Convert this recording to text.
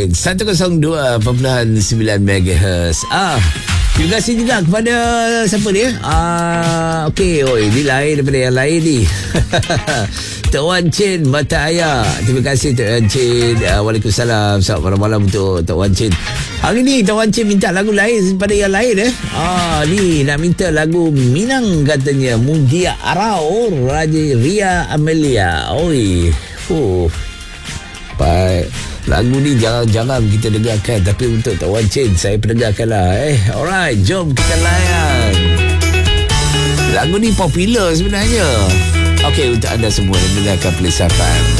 Chen 102.9 MHz. Terima kasih juga kepada siapa ni? Okey, ni lain daripada yang lain ni. Tok Wan Chin Mata Ayah. Terima kasih Tok Wan Chin. Waalaikumsalam. Selamat malam untuk Tok Wan Chin. Hari ni Tok Wan Chin minta lagu lain daripada yang lain ni nak minta lagu Minang katanya. Mugia Arau Raja Ria Amelia. Baik. Lagu ni jarang kita dengarkan, tapi untuk Tok Wan Chin saya perdengarkanlah. Alright, jom kita layan. Lagu ni popular sebenarnya. Okey, untuk anda semua yang dengarkan Playlist FM.